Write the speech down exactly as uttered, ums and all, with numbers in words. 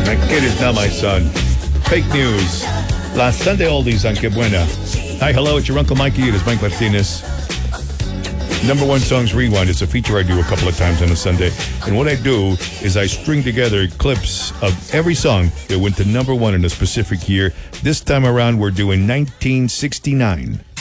My kid is not my son. Fake news. Last Sunday oldies on Que Buena. Hi, hello, it's your Uncle Mikey. It is Mike Martinez. Number One Songs Rewind is a feature I do a couple of times on a Sunday. And what I do is I string together clips of every song that went to number one in a specific year. This time around, we're doing nineteen sixty-nine.